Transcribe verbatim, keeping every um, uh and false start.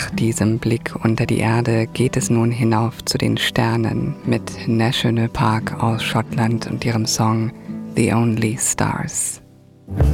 Nach diesem Blick unter die Erde geht es nun hinauf zu den Sternen mit National Park aus Schottland und ihrem Song The Only Stars.